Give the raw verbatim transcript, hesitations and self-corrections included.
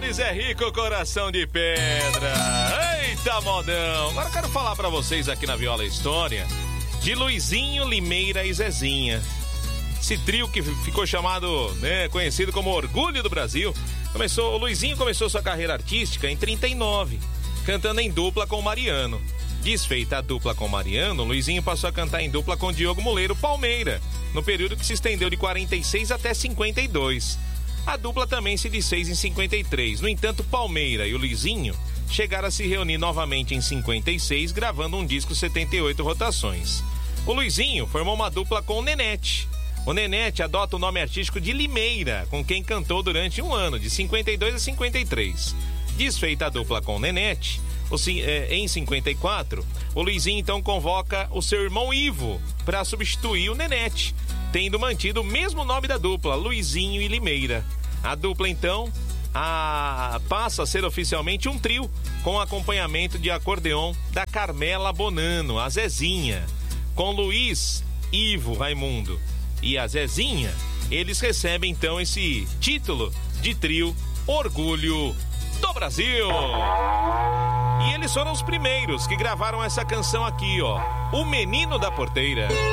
Nós é rico, coração de pedra. Eita, modão. Agora eu quero falar pra vocês aqui na Viola História de Luizinho, Limeira e Zezinha. Esse trio que ficou chamado, né, conhecido como Orgulho do Brasil. Começou, o Luizinho começou sua carreira artística em trinta e nove, cantando em dupla com Mariano. Desfeita a dupla com Mariano, Luizinho passou a cantar em dupla com Diogo Muleiro Palmeira, no período que se estendeu de quarenta e seis até cinquenta e dois. A dupla também se desfez em cinquenta e três. No entanto, Palmeira e o Luizinho chegaram a se reunir novamente em cinquenta e seis, gravando um disco setenta e oito rotações. O Luizinho formou uma dupla com o Nenete. O Nenete adota o nome artístico de Limeira, com quem cantou durante um ano, de cinquenta e dois a cinquenta e três. Desfeita a dupla com o Nenete, em cinquenta e quatro, o Luizinho então convoca o seu irmão Ivo para substituir o Nenete, tendo mantido o mesmo nome da dupla, Luizinho e Limeira. A dupla então a... passa a ser oficialmente um trio, com acompanhamento de acordeon da Carmela Bonano, a Zezinha. Com Luiz, Ivo, Raimundo e a Zezinha, eles recebem então esse título de trio Orgulho do Brasil. E eles foram os primeiros que gravaram essa canção aqui, ó, O Menino da Porteira.